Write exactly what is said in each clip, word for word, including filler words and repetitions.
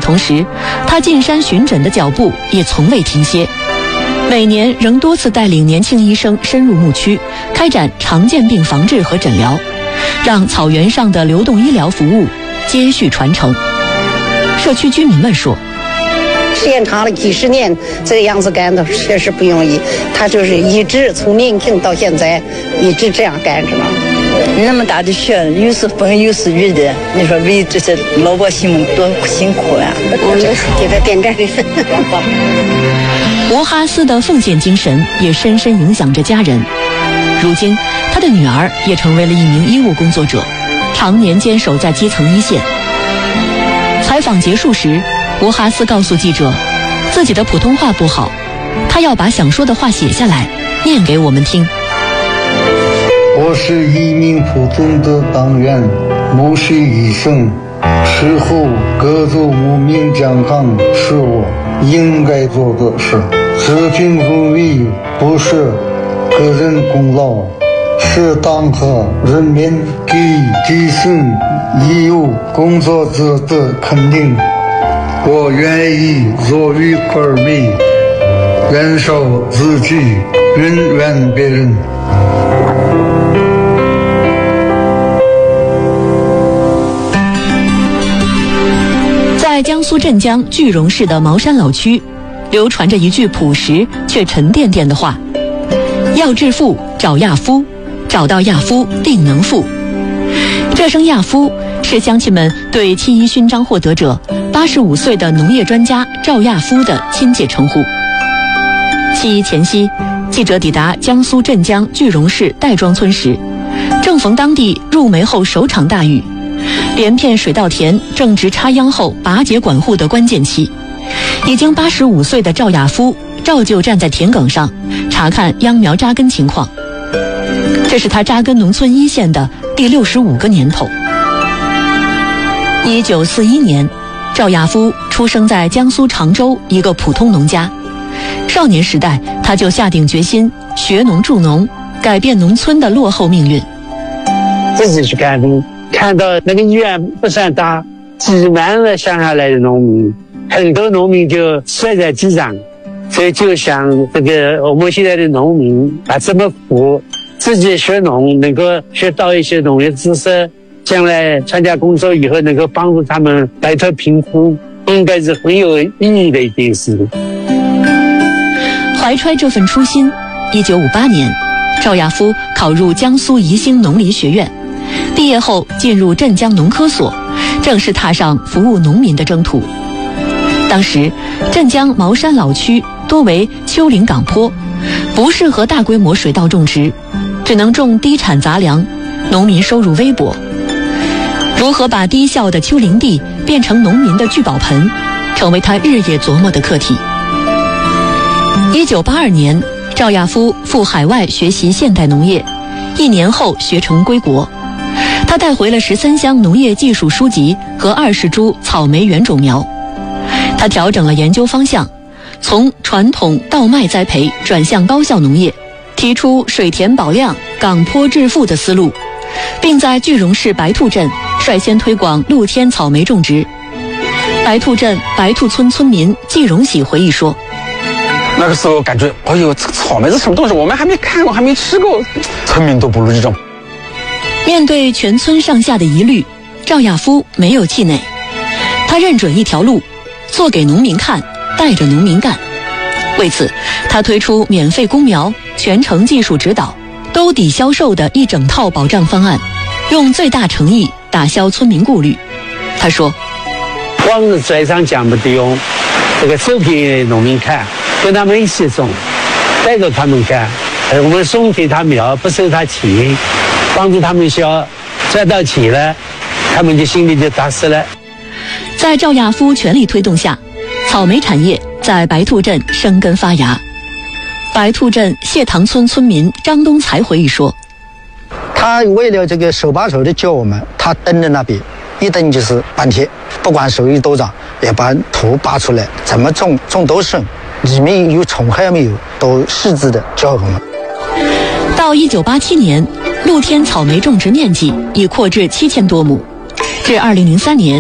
同时，他进山巡诊的脚步也从未停歇，每年仍多次带领年轻医生深入牧区，开展常见病防治和诊疗，让草原上的流动医疗服务接续传承。社区居民们说， 时间长了几十年，这个样子干的确实不容易。他就是一直从年轻到现在一直这样干着呢。 那么大的雪，又是风又是雨的，你说为这些老百姓们多辛苦呀！ 我这个点点博哈斯的奉献精神也深深影响着家人。如今，他的女儿也成为了一名医务工作者，常年坚守在基层一线。采访结束时，博哈斯告诉记者，自己的普通话不好，他要把想说的话写下来，念给我们听。 我是一名普通的党员，不是医生。事后各族牧民健康是我应该做的事。治病如意不是个人功劳，是党和人民给基层医务工作者的肯定。我愿意做一块米，燃烧自己，恩怨别人。 在江苏镇江句容市的茅山老区，流传着一句朴实却沉甸甸的话：要致富找亚夫，找到亚夫定能富。这声亚夫是乡亲们对亲医勋章获得者八十五岁的农业专家赵亚夫的亲切称呼。七一前夕，记者抵达江苏镇江句容市戴庄村时，正逢当地入梅后首场大雨，连片水稻田正值插秧后拔节管护的关键期。已经八十五岁的赵亚夫照旧站在田埂上查看秧苗扎根情况，这是他扎根农村一线的第六十五个年头。一九四一年，赵亚夫出生在江苏常州一个普通农家。少年时代，他就下定决心学农助农，改变农村的落后命运。 自己去干农，看到那个医院不算大，挤满了乡下来的农民，很多农民就摔在地上，所以就想这个我们现在的农民把这么苦，自己学农能够学到一些农业知识，将来参加工作以后能够帮助他们摆脱贫苦，应该是很有意义的一件事。 怀揣这份初心，一九五八年，赵亚夫考入江苏宜兴农林学院，毕业后进入镇江农科所，正式踏上服务农民的征途。当时，镇江茅山老区多为丘陵岗坡，不适合大规模水稻种植，只能种低产杂粮，农民收入微薄。如何把低效的丘陵地变成农民的聚宝盆，成为他日夜琢磨的课题。一九八二年，赵亚夫赴海外学习现代农业，一年后学成归国。他带回了十三箱农业技术书籍和二十株草莓原种苗。他调整了研究方向，从传统稻麦栽培转向高效农业，提出水田保量、岗坡致富的思路，并在句容市白兔镇率先推广露天草莓种植。白兔镇白兔村村民季荣喜回忆说， 那个时候感觉，哎呦，这个草莓是什么东西？我们还没看过，还没吃过，村民都不如这种。 面对全村上下的疑虑，赵亚夫没有气馁，他认准一条路，做给农民看，带着农民干。为此，他推出免费公苗、全程技术指导、兜底销售的一整套保障方案，用最大诚意打消村民顾虑。他说， 光是嘴上讲不得用，这个做给农民看，跟他们一起种，带着他们干，我们送给他苗，不收他钱，帮助他们销，赚到钱了，他们就心里就踏实了。 在赵亚夫全力推动下，草莓产业在白兔镇生根发芽。白兔镇谢塘村村民张东才回忆说， 他为了这个手把手的教我们，他蹲在那边一蹲就是半天，不管手艺多长，也把土拔出来，怎么种种都顺，里面有虫害没有，都细致的教我们。 到一九八七年，露天草莓种植面积已扩至七千多亩。至二零零三年，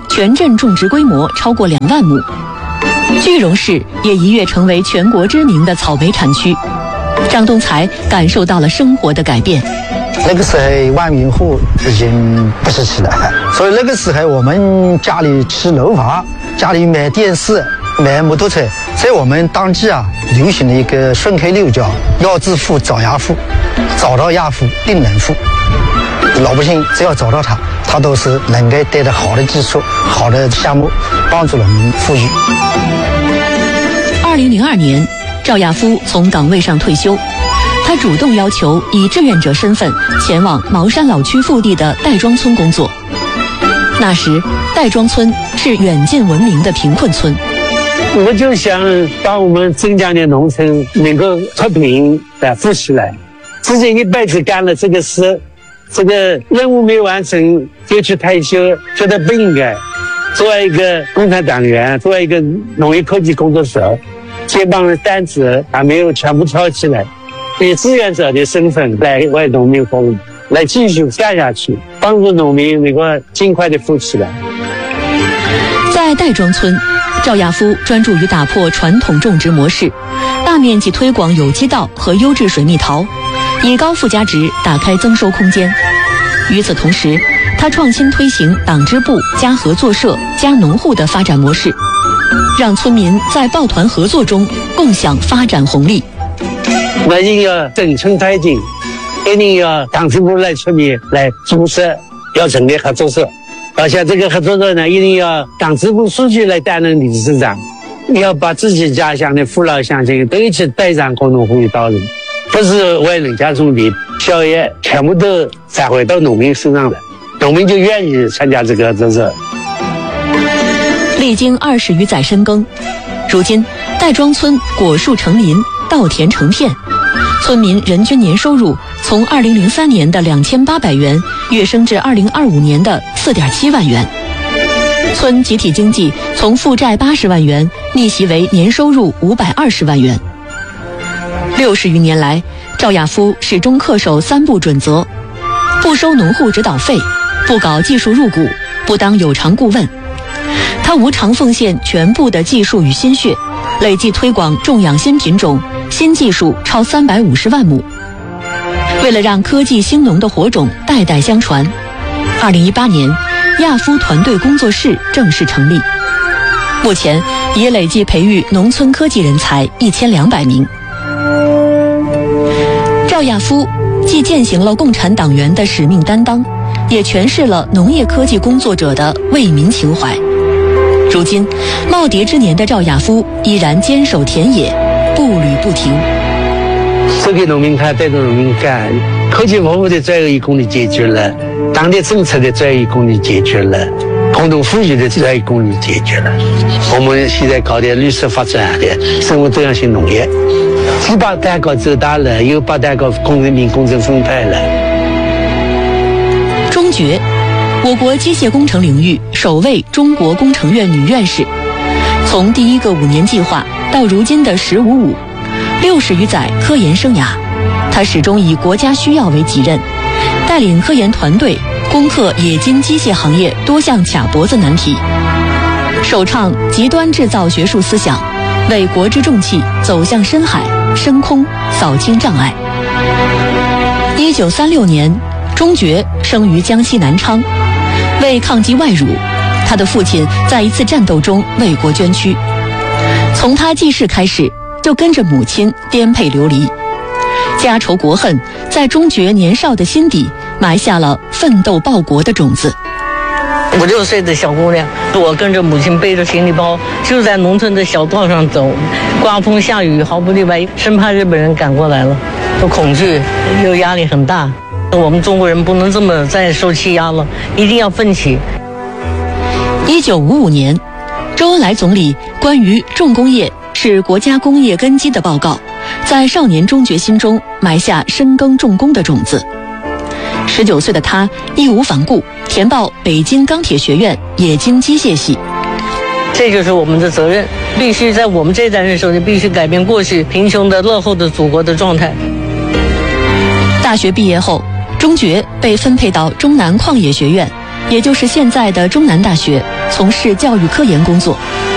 全镇种植规模超过两万亩。句容市也一跃成为全国知名的草莓产区。张东才感受到了生活的改变。 那个时候万民户已经不是吃了，所以那个时候我们家里吃楼房，家里买电视、买摩托车，在我们当地啊流行的一个顺口溜叫“要致富找牙富，找到牙富定能富”。老百姓只要找到他，他都是能够带着好的技术、好的项目，帮助农民富裕。 二零零二年，赵亚夫从岗位上退休。他主动要求以志愿者身份前往茅山老区腹地的戴庄村工作。那时，戴庄村是远近闻名的贫困村。 我就想把我们镇江的农村能够脱贫来富起来。自己一辈子干了这个事，这个任务没完成就去退休，觉得不应该。作为一个共产党员，作为一个农业科技工作者，肩膀的担子还没有全部挑起来。以志愿者的身份来为农民服务，来继续干下去，帮助农民能够尽快的富起来。 在戴庄村，赵亚夫专注于打破传统种植模式，大面积推广有机稻和优质水蜜桃，以高附加值打开增收空间。与此同时，他创新推行党支部加合作社加农户的发展模式，让村民在抱团合作中共享发展红利。 我们要整村推进，一定要党支部来出面来注册，要成立合作社，而且这个合作社呢，一定要党支部书记来担任理事长，要把自己家乡的父老乡亲都一起带上共同富裕道路，不是为人家种地，效益全部都返回到农民身上了，农民就愿意参加这个合作社。 历经二十余载深耕，如今戴庄村果树成林，稻田成片，村民人均年收入从二零零三年的两千八百元跃升至二零二五年的四点七万元。村集体经济从负债八十万元逆袭为年收入五百二十万元。六十余年来，赵亚夫始终恪守三不准则：不收农户指导费，不搞技术入股，不当有偿顾问。他无偿奉献全部的技术与心血，累计推广种养新品种、新技术超三百五十万亩。为了让科技兴农的火种代代相传，二零一八年，亚夫团队工作室正式成立，目前已累计培育农村科技人才一千两百名。赵亚夫既践行了共产党员的使命担当，也诠释了农业科技工作者的为民情怀。如今，耄耋之年的赵亚夫依然坚守田野，步履不停。 这个农民他带着农民干，科技服务的专有义工的解决了，党的政策的专有义工的解决了，共同富裕的专有义工的解决了。我们现在搞的绿色发展的生物多样性农业，既把蛋糕做大了，又把蛋糕公人民公正分配了。 中爵，我国机械工程领域首位中国工程院女院士，从第一个五年计划到如今的“十五五”，六十余载科研生涯，她始终以国家需要为己任，带领科研团队攻克冶金机械行业多项卡脖子难题，首倡极端制造学术思想，为国之重器走向深海、升空扫清障碍。一九三六年，中爵生于江西南昌。为抗击外辱，他的父亲在一次战斗中为国捐躯。从他记事开始，就跟着母亲颠沛流离，家仇国恨在中爵年少的心底埋下了奋斗报国的种子。 五六岁的小姑娘，我跟着母亲背着行李包，就在农村的小道上走，刮风下雨毫不例外，生怕日本人赶过来了，又恐惧又压力很大。我们中国人不能这么再受欺压了，一定要奋起。 一九五五年，周恩来总理关于重工业是国家工业根基的报告，在少年中爵心中埋下深耕重工的种子。十九岁的他义无反顾，填报北京钢铁学院冶金机械系。 这就是我们的责任，必须在我们这代人手里，必须改变过去贫穷的落后的祖国的状态。 大学毕业后，中爵被分配到中南矿业学院，也就是现在的中南大学， 从事教育科研工作。